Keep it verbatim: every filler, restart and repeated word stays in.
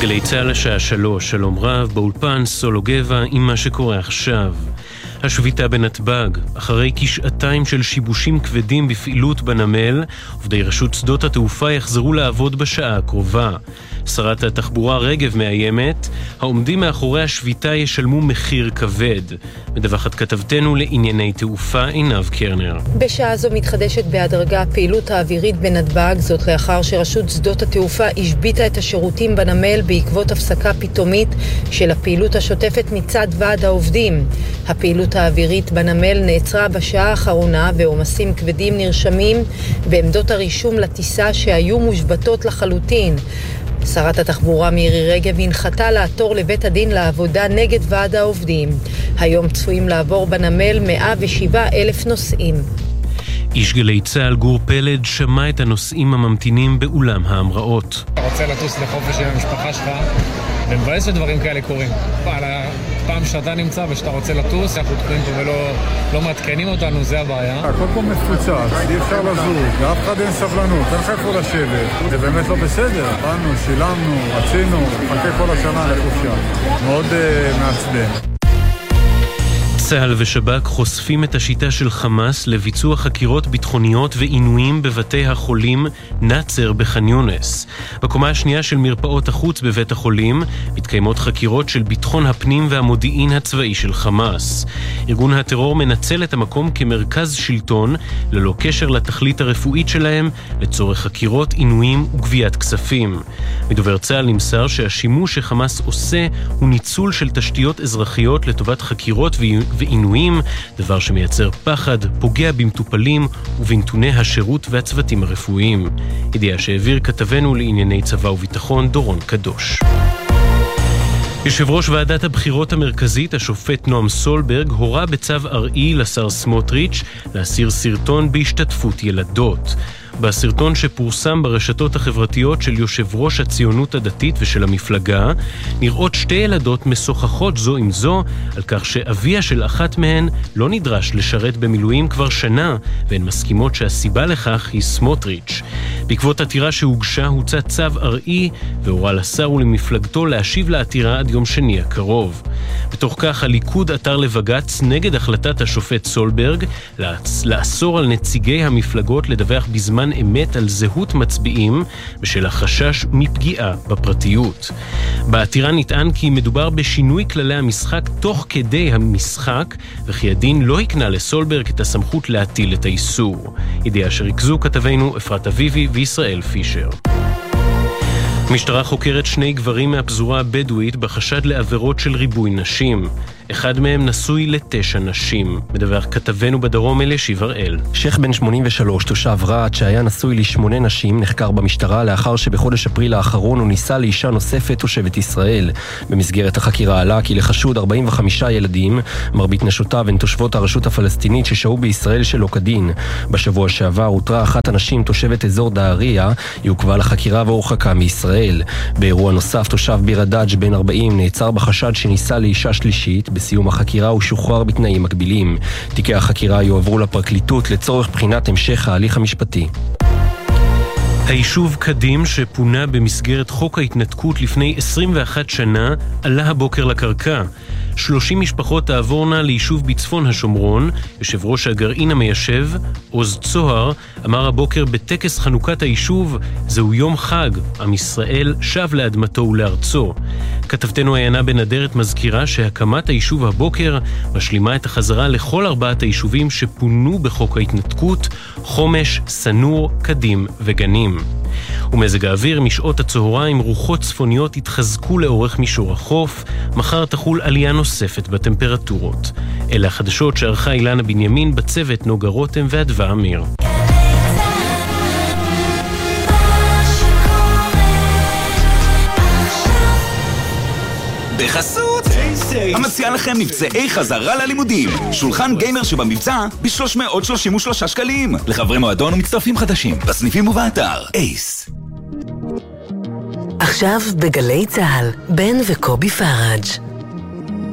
גלי צהל השעה שלוש, שלום רב, באולפן סולו גבע עם מה שקורה עכשיו. השביתה בנתב"ג, אחרי כשעתיים של שיבושים כבדים בפעילות בנמל, עובדי רשות שדות התעופה יחזרו לעבוד בשעה הקרובה. שרת התחבורה רגב מאיימת, העומדים מאחורי השביתה ישלמו מחיר כבד. מדווחת כתבתנו לענייני תעופה עינב קרנר. בשעה זו מתחדשת בהדרגה הפעילות האווירית בנתב"ג, זאת לאחר שרשות שדות התעופה השביתה את השירותים בנמל בעקבות הפסקה פתאומית של הפעילות השוטפת מצד ועד העובדים. הפעילות האווירית בנמל נעצרה בשעה האחרונה ועומסים כבדים נרשמים בעמדות הרישום לטיסה שהיו מושבתות לחלוטין. שרת התחבורה מירי רגב הנחתה לעתור לבית הדין לעבודה נגד ועד העובדים. היום צפויים לעבור בנמל מאה ושבעה אלף נוסעים. איש גלי צהל גור פלד שמע את הנוסעים הממתינים באולם ההמראות. אתה רוצה לטוס לחופש עם המשפחה שלך, ומבאס שדברים כאלה קורים. על הפעם שאתה נמצא ושאתה רוצה לטוס, אנחנו תקועים פה ולא לא מעדכנים אותנו, זה הבעיה. הכל פה מפוצץ, אי אפשר לזוז, ואף אחד אין סבלנות, אין לך איפה לשבת. זה באמת לא בסדר. באנו, שילמנו, רצינו, חכה כל השנה לחופשה. מאוד uh, מעצבן. צה"ל ושב"כ חושפים את השיטה של חמאס לביצוע חקירות ביטחוניות ועינויים בבתי החולים נאצר בח'אן יונס. בקומה השנייה של מרפאות החוץ בבית החולים מתקיימות חקירות של ביטחון הפנים והמודיעין הצבאי של חמאס. ארגון הטרור מנצל את המקום כמרכז שלטון ללא קשר לתכלית הרפואית שלהם לצורך חקירות, עינויים וגביית כספים. מדובר צה"ל נמסר שהשימוש שחמאס עושה הוא ניצול של תשתיות אזרחיות לטובת חקירות ועינויים, דבר שמייצר פחד, פוגע במטופלים ובנתוני השירות והצוותים הרפואיים. ידיעה שהעביר כתבנו לענייני צבא וביטחון דורון קדוש. יושב ראש ועדת הבחירות המרכזית, השופט נועם סולברג, הורה בצו ארעי לשר סמוטריץ' להסיר סרטון בהשתתפות ילדות. בסרטון שפורסם ברשתות החברתיות של יושב ראש הציונות הדתית ושל המפלגה, נראות שתי ילדות משוחחות זו עם זו על כך שאביה של אחת מהן לא נדרש לשרת במילואים כבר שנה, והן מסכימות שהסיבה לכך היא סמוטריץ'. בעקבות עתירה שהוגשה הוצא צו ארעי והורה לשר ולמפלגתו להשיב לעתירה עד יום שני הקרוב. בתוך כך הליכוד עתר לבג"ץ נגד החלטת השופט סולברג לאסור על נציגי המפלגות לדווח בזמן אמת על זהות מצביעים בשל החשש מפגיעה בפרטיות. בעתירה נטען כי מדובר בשינוי כללי המשחק תוך כדי המשחק, וכי הדין לא הקנה לסולברג את הסמכות להטיל את האיסור. ידיעה שריכזו כתבינו אפרת אביבי וישראל פישר. המשטרה חוקרת שני גברים מהפזורה הבדואית בחשד לעבירות של ריבוי נשים. אחד מהם נשוי לתשע נשים. מדווח כתבנו בדרום אלישיב הראל. שייך בן שמונים ושלוש, תושב רהט שהיה נשוי לשמונה נשים, נחקר במשטרה לאחר שבחודש אפריל האחרון הוא ניסה לאישה נוספת תושבת ישראל. במסגרת החקירה עלה כי לחשוד ארבעים וחמישה ילדים, מרבית נשותיו הן תושבות הרשות הפלסטינית ששהו בישראל שלא כדין. בשבוע שעבר הותרה אחת הנשים תושבת אזור דהריה, היא עוכבה לחקירה והורחקה מישראל. באירוע נוסף תושב ביר הדאג' בן ארבעים נעצר בחשד שניסה לאישה שלישית. בסיום החקירה הוא שוחרר בתנאים מקבילים. תיקי החקירה יועברו לפרקליטות לצורך בחינת המשך ההליך המשפטי. היישוב קדים שפונה במסגרת חוק ההתנתקות לפני עשרים ואחת שנה עלה הבוקר לקרקע. שלושים משפחות תעבורנה ליישוב בצפון השומרון. יושב ראש הגרעין המיישב, עוז צוהר, אמר הבוקר בטקס חנוכת היישוב, זהו יום חג, עם ישראל שב לאדמתו ולארצו. כתבתנו עיינה בן אדרת מזכירה שהקמת היישוב הבוקר משלימה את החזרה לכל ארבעת היישובים שפונו בחוק ההתנתקות, חומש, סנור, קדים וגנים. ומזג האוויר, משעות הצהריים רוחות צפוניות התחזקו לאורך מישור החוף, מחר תחול עלייה נוספת בטמפרטורות. אלה החדשות שערכה אילנה בנימין, בצוות נוגה רותם ואדווה אמיר. בחסות המציע לכם מבצעי חזרה ללימודים, שולחן גיימר שבמבצע ב-שלוש מאות שלושים ושלושה שקלים לחברי מועדון ומצטרפים חדשים בסניפים ובאתר אייס. עכשיו בגלי צהל, בן וקובי פראג'.